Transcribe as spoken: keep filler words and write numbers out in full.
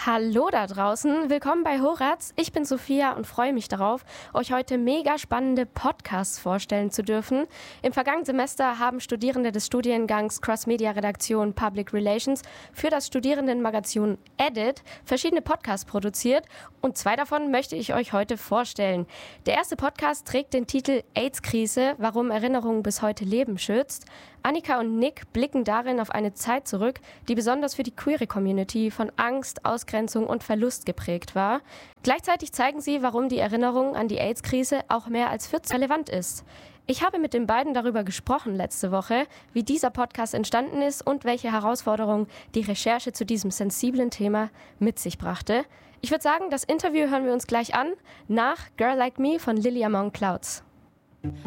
Hallo da draußen, willkommen bei Horaz. Ich bin Sophia und freue mich darauf, euch heute mega spannende Podcasts vorstellen zu dürfen. Im vergangenen Semester haben Studierende des Studiengangs Cross-Media-Redaktion Public Relations für das Studierendenmagazin Edit verschiedene Podcasts produziert und zwei davon möchte ich euch heute vorstellen. Der erste Podcast trägt den Titel AIDS-Krise, warum Erinnerung bis heute Leben schützt. Annika und Nick blicken darin auf eine Zeit zurück, die besonders für die queere Community von Angst, Ausgrenzung und Verlust geprägt war. Gleichzeitig zeigen sie, warum die Erinnerung an die AIDS-Krise auch mehr als vierzig relevant ist. Ich habe mit den beiden darüber gesprochen letzte Woche, wie dieser Podcast entstanden ist und welche Herausforderungen die Recherche zu diesem sensiblen Thema mit sich brachte. Ich würde sagen, das Interview hören wir uns gleich an, nach Girl Like Me von Lily Among Clouds.